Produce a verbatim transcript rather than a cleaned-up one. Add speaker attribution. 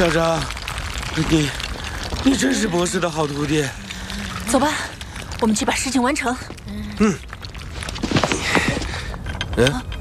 Speaker 1: 校长，你你真是博士的好徒弟。
Speaker 2: 走吧，我们去把事情完成。
Speaker 1: 嗯。嗯。